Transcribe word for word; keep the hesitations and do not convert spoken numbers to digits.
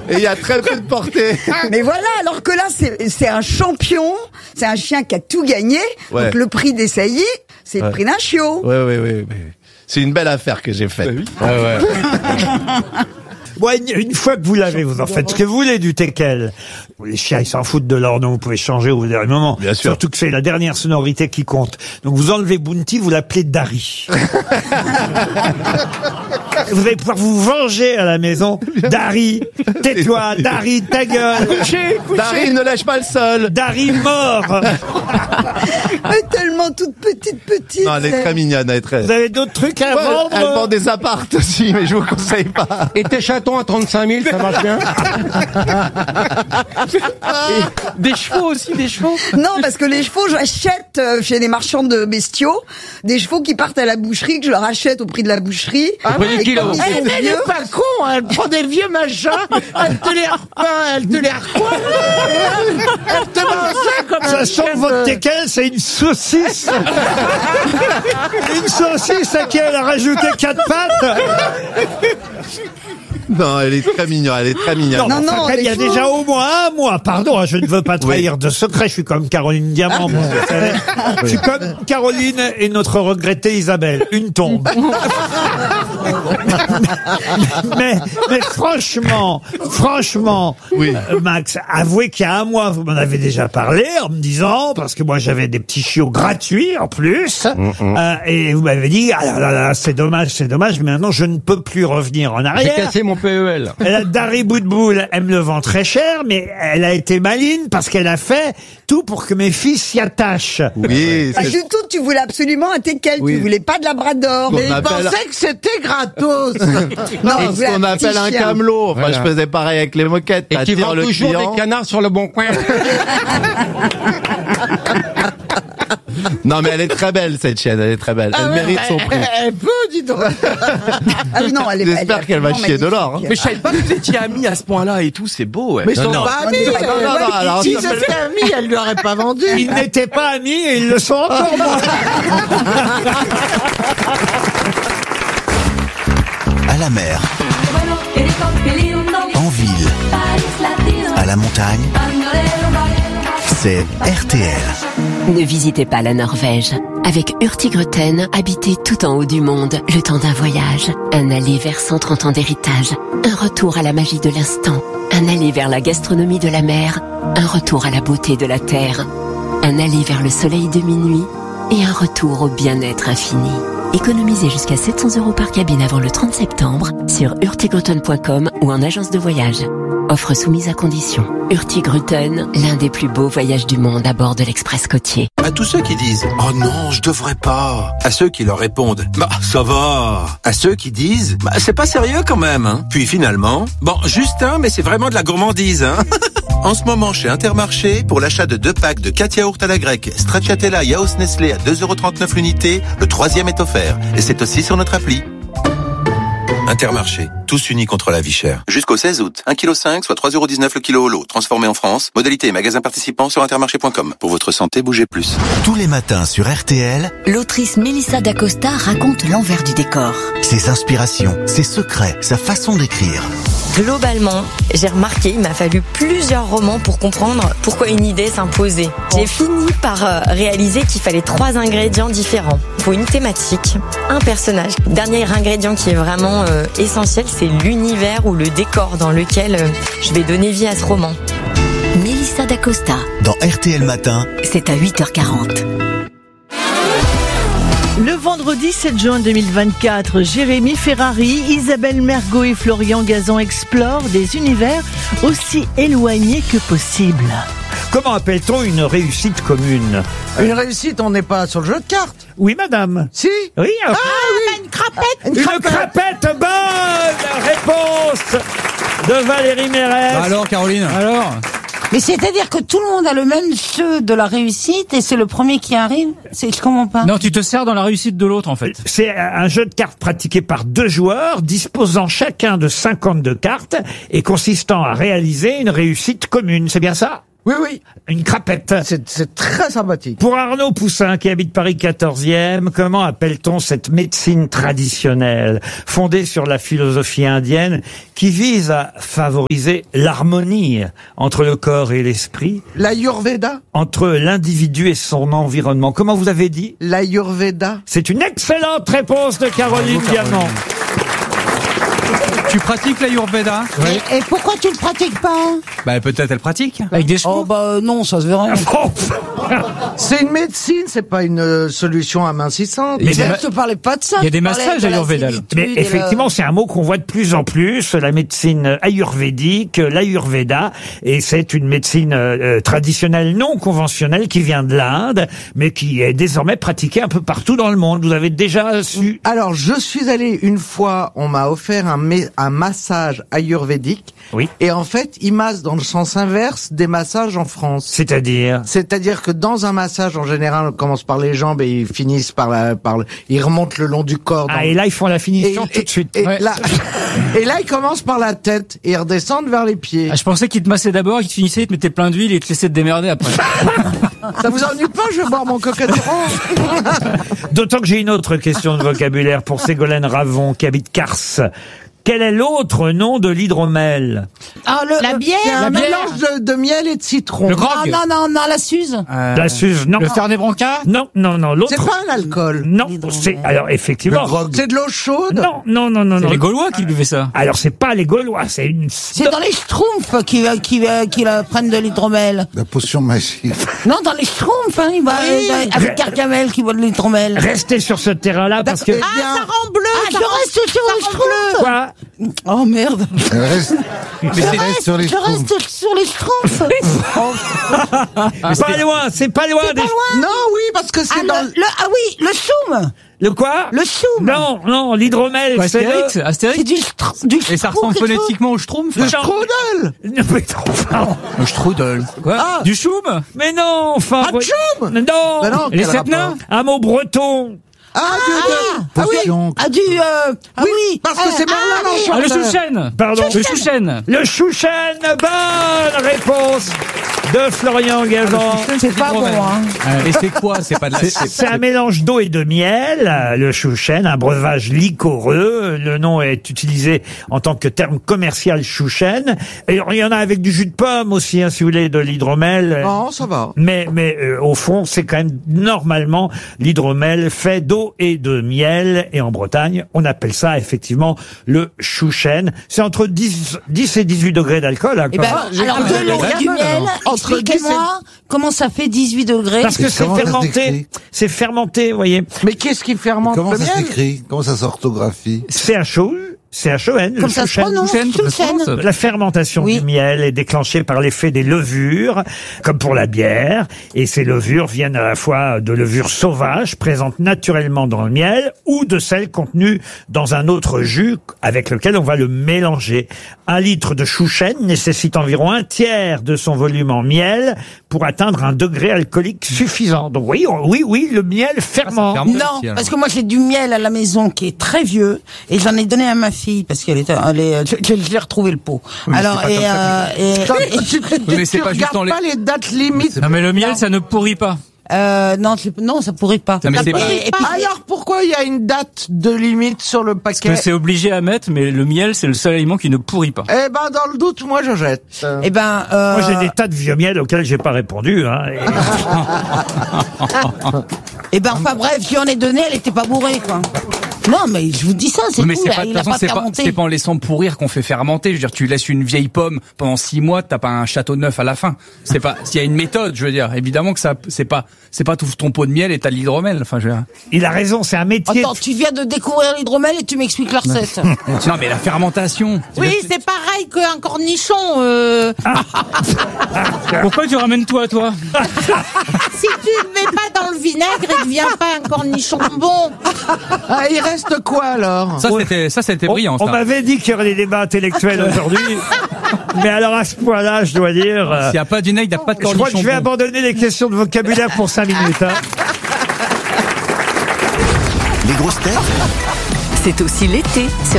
Et il y a très peu de portée. Mais voilà, alors que là, c'est, c'est un champion, c'est un chien qui a tout gagné. Ouais. Donc le prix des saillies, c'est Ouais. le prix d'un chiot. Oui, oui, oui. oui. C'est une belle affaire que j'ai faite. oui. Ouais, ouais. Bon, une, une fois que vous l'avez, vous en faites ce que vous voulez du teckel. Les chiens, ils s'en foutent de leur nom, vous pouvez changer au dernier moment. Bien sûr. Surtout que c'est la dernière sonorité qui compte. Donc vous enlevez Bounty, vous l'appelez Dari. Vous allez pouvoir vous venger à la maison. Dari, tais-toi, Dari, ta gueule. Dari, ne lâche pas le sol. Dari mort. Mais tellement toute petite, petite. Non, elle est très mignonne, elle est très... Vous avez d'autres trucs à Ouais, vendre? elle vend des appartes aussi, mais je vous conseille pas. Et tes chatons à trente-cinq mille, ça marche bien? Et des chevaux aussi, des chevaux? Non, parce que les chevaux, j'achète euh, chez les marchands de bestiaux des chevaux qui partent à la boucherie, que je leur achète au prix de la boucherie. Ah ouais, Et kilo. comme ils Eh, sont mais elle vieux- est pas con, elle prend des vieux machins, elle te les repeint, elle te les recoiffe, elle te mange ça comme Ça un sent que chef, votre euh, teckel, c'est une saucisse. Une saucisse à qui elle a rajouté quatre pattes. Non, elle est très mignonne, elle est très mignonne. Non, enfin, non, il y a les chevaux- déjà au moins un mois, pardon, hein, je ne veux pas trahir de secret, je suis comme Caroline Diamant, moi, vous savez. Je suis comme Caroline et notre regrettée Isabelle, une tombe. mais, mais franchement, franchement, Oui. euh, Max, avouez qu'il y a un mois, vous m'en avez déjà parlé en me disant, parce que moi j'avais des petits chiots gratuits en plus, euh, et vous m'avez dit, ah là là là, c'est dommage, c'est dommage, mais maintenant je ne peux plus revenir en J'ai arrière. cassé mon P E L. La Dari Boudboul, elle me le vend très cher, mais elle a été maligne parce qu'elle a fait tout pour que mes fils s'y attachent. Oui, Pas c'est du tout, tu voulais absolument un teckel, Oui. tu voulais pas de labrador. Qu'on Mais appelle- que c'était gratos. non, c'est je ce voulais qu'on un petit appelle un chien. camelot. Enfin, Voilà. je faisais pareil avec les moquettes. Et tu T'attires vends le toujours client. des canards sur le bon coin. Non, mais elle est très belle, cette chienne. Elle est très belle. Elle mérite son prix. Elle peut, dis donc. Ah oui, non, elle est J'espère elle est qu'elle va vraiment chier de l'or, magnifique. Mais je savais pas que vous étiez amis à ce point-là et tout, c'est beau, ouais. Mais ils sont non. pas On amis. est pas- elle- non, non, alors, Si ça s'appelle- c'était amis, elle lui aurait pas vendu. Ils n'étaient pas amis et ils le sont encore moins. À la mer, en ville, à la montagne, c'est R T L. Ne visitez pas la Norvège. Avec Hurtigruten, habitez tout en haut du monde, le temps d'un voyage. Un aller vers cent trente ans d'héritage. Un retour à la magie de l'instant. Un aller vers la gastronomie de la mer. Un retour à la beauté de la terre. Un aller vers le soleil de minuit. Et un retour au bien-être infini. Économisez jusqu'à sept cents euros par cabine avant le trente septembre sur hurtigruten point com ou en agence de voyage. Offre soumise à condition. Hurtigruten, l'un des plus beaux voyages du monde à bord de l'Express côtier. À tous ceux qui disent « Oh non, je devrais pas ». À ceux qui leur répondent « Bah, ça va ». À ceux qui disent « Bah, c'est pas sérieux quand même, hein ». Puis finalement « Bon, juste un, mais c'est vraiment de la gourmandise, hein ». En ce moment, chez Intermarché, pour l'achat de deux packs de quatre yaourts à la grecque, Stracciatella Yaourt Nestlé à deux euros trente-neuf l'unité, le troisième est offert. Et c'est aussi sur notre appli. Intermarché, tous unis contre la vie chère. Jusqu'au seize août, un virgule cinq kilos, soit trois euros dix-neuf le kilo au lot, transformé en France. Modalité et magasin participant sur intermarché point com. Pour votre santé, bougez plus. Tous les matins sur R T L, L'autrice Mélissa D'Acosta raconte l'envers du décor. ses inspirations, ses secrets, sa façon d'écrire. Globalement, j'ai remarqué, il m'a fallu plusieurs romans pour comprendre pourquoi une idée s'imposait. J'ai fini par euh, réaliser qu'il fallait trois ingrédients différents pour une thématique, un personnage. Dernier ingrédient qui est vraiment euh, essentiel, c'est l'univers ou le décor dans lequel euh, je vais donner vie à ce roman. Mélissa D'Acosta, Dans R T L Matin, c'est à huit heures quarante. Le vendredi sept juin deux mille vingt-quatre, Jérémy Ferrari, Isabelle Mergo et Florian Gazan explorent des univers aussi éloignés que possible. Comment appelle-t-on une réussite commune? Une réussite, on n'est pas sur le jeu de cartes. Oui, madame. Si. Oui. Ah oui. Une crapette Une crapette. Bonne réponse de Valérie Mérès. Bah alors, Caroline? Alors. Mais c'est-à-dire que tout le monde a le même jeu de la réussite et c'est le premier qui arrive? C'est, je comprends pas. Non, tu te sers dans la réussite de l'autre, en fait. C'est un jeu de cartes pratiqué par deux joueurs, disposant chacun de cinquante-deux cartes et consistant à réaliser une réussite commune. C'est bien ça? Oui, oui. Une crapette. C'est, c'est très sympathique. Pour Arnaud Poussin, qui habite Paris quatorzième, comment appelle-t-on cette médecine traditionnelle, fondée sur la philosophie indienne, qui vise à favoriser l'harmonie entre le corps et l'esprit, L'Ayurveda. entre l'individu et son environnement? Comment vous avez dit? L'Ayurveda. C'est une excellente réponse de Caroline Diamant. Tu pratiques l'Ayurveda? Et, et pourquoi tu le pratiques pas? Bah peut-être elle pratique. Avec des chevaux. Oh bah non, ça se verrait. C'est une médecine, c'est pas une euh, solution amincissante. Mais Je des ma- ne te parlais pas de ça. Il y a des tu parlais massages de la ayurvédales. similitude Mais et de- effectivement, c'est un mot qu'on voit de plus en plus, la médecine ayurvédique, l'Ayurveda, et c'est une médecine euh, traditionnelle non conventionnelle qui vient de l'Inde, mais qui est désormais pratiquée un peu partout dans le monde. Vous avez déjà su? Alors, je suis allé une fois, on m'a offert un, mé- un massage ayurvédique. Oui. Et en fait, il masse dans le sens inverse des massages en France. C'est-à-dire? C'est-à-dire que dans un massage, en général, on commence par les jambes et ils finissent par la, par le, ils remontent le long du corps. Ah, dans- et là, ils font la finition Et- tout de suite. Et, Ouais. là, et là, ils commencent par la tête et ils redescendent vers les pieds. Ah, je pensais qu'il te massait d'abord, qu'il te finissait, il te mettait plein d'huile et il te laissait te démerder après. Ça vous ennuie pas? Je vais boire mon coca-zéro. D'autant que j'ai une autre question de vocabulaire pour Ségolène Ravon, qui habite Cars. Quel est l'autre nom de l'hydromel? Ah, le, La le- bière. C'est un La bière. mélange de, de miel et de citron. Le grog. Ah, non, non, non, la Suze. Euh, La Suze, non. Le Fernet Branca. Non, non, non, l'autre. C'est pas un alcool. Non, L'hydromel. c'est, alors effectivement. C'est de l'eau chaude. Non, non, non, non, C'est non. les Gaulois qui buvaient ça. Alors c'est pas les Gaulois, c'est une. C'est dans les Schtroumpfs qui, qui, qui, la prennent de l'hydromel. La potion magique. Non, dans les Schtroumpfs, hein, il va, euh, avec Gargamel qui boit de l'hydromel. Restez sur ce terrain-là parce que. Eh bien, Ça rend bleu. Ah, je ça rend- reste sur les Schtroumpfs. Quoi? Oh merde. Reste, Je reste reste, sur les je reste sur les Schtroumpfs. Pas loin, c'est pas loin. des- non, oui, parce que Ah, c'est le, dans. le- ah oui, le choum. Le quoi? Le choum. Non, non, l'hydromel, Ouais, c'est Astérix, le. Astérix. C'est du, str- du Et ça schtroumpf, ressemble quelque chose. phonétiquement au Schtroumpf. Le strudel. Non, mais enfin, Le Strudel. Quoi? Ah. Du choum. mais non, enfin. Ah, vous- tchoum. Non. Bah non, Les quel sept rapport? nains. Un mot breton. Ah, du, de- Ah oui, potion. ah du, euh, ah oui, parce que ah, c'est Merlin ah, oui. l'Enchanteur. Ah, le Chouchen. Pardon. Le Chouchen. Le chouchen, bonne réponse de Florian Gazan. C'est pas bon, hein. Et c'est quoi? C'est pas de la... C'est c'est un mélange d'eau et de miel, euh, le chouchen, un breuvage liquoreux. Le nom est utilisé en tant que terme commercial chouchen. Et il y en a avec du jus de pomme aussi, hein, si vous voulez, de l'hydromel. Non, ça va. Mais, mais euh, au fond, c'est quand même normalement l'hydromel fait d'eau et de miel. Et en Bretagne, on appelle ça effectivement le chouchen. C'est entre dix, dix et dix-huit degrés d'alcool. Hein, Eh quand ben, j'ai alors, cru de que l'eau c'était et du la miel, alors. Entre expliquez-moi comment ça fait dix-huit degrés. Parce que c'est Comment ça fermenté. s'écrit C'est fermenté, vous voyez. Mais qu'est-ce qui fermente Comment le ça miel? s'écrit? Comment ça s'orthographie? C'est un chou. C'est H O N, le Comme ça se chouchen. prononce, Chouchen, comme ça se chouchen. prononce. La fermentation Oui. du miel est déclenchée par l'effet des levures, comme pour la bière. Et ces levures viennent à la fois de levures sauvages, présentes naturellement dans le miel, ou de celles contenues dans un autre jus avec lequel on va le mélanger. Un litre de chouchen nécessite environ un tiers de son volume en miel pour atteindre un degré alcoolique suffisant. Donc oui, on- oui, oui, le miel fermente. Non, parce que moi j'ai du miel à la maison qui est très vieux et j'en ai donné à ma fille parce qu'elle était, elle est, je, je l'ai retrouvé le pot. mais Alors c'est et, pas comme euh, et, Attends, et- tu, tu, mais c'est tu pas juste regardes dans les- pas les dates limites. Non, mais le miel, ça ne pourrit pas. euh, non, c'est- non, ça pourrit pas. Non, mais Ça c'est pourrit pas- et puis- Alors pourquoi il y a une date de limite sur le Parce paquet? que c'est obligé à mettre, mais le miel, c'est le seul aliment qui ne pourrit pas. Eh ben dans le doute, moi je jette. Eh ben, euh, Moi, j'ai des tas de vieux miel auxquels j'ai pas répondu. Hein, et- eh ben, enfin bref, j'y en ai donné, elle était pas bourrée quoi. Non, mais je vous dis ça, c'est mais tout. c'est là, pas, de il toute a façon, pas c'est pas, fermenté. c'est pas en laissant pourrir qu'on fait fermenter. Je veux dire, tu laisses une vieille pomme pendant six mois, t'as pas un château neuf à la fin. C'est pas, s'il y a une méthode, je veux dire, évidemment que ça, c'est pas, c'est pas tout ton pot de miel et t'as de l'hydromel. Enfin, je veux dire. Il a raison, c'est un métier. Attends, tu viens de découvrir l'hydromel et tu m'expliques la recette. Non, mais la fermentation. Oui, c'est pareil qu'un cornichon. Euh... Pourquoi tu ramènes toi, toi? si tu ne mets pas dans le vinaigre, il ne devient pas un cornichon bon. Ah, il reste quoi alors? Ça, c'était, ça, c'était On, brillant, on ça. m'avait dit qu'il y aurait des débats intellectuels aujourd'hui. Mais alors à ce point-là, je dois dire, euh, S'il n'y a pas du vinaigre, il n'y a pas de je crois cornichon. que je vais bon. abandonner les questions de vocabulaire pour cinq minutes. Hein. Les grosses têtes C'est aussi l'été sur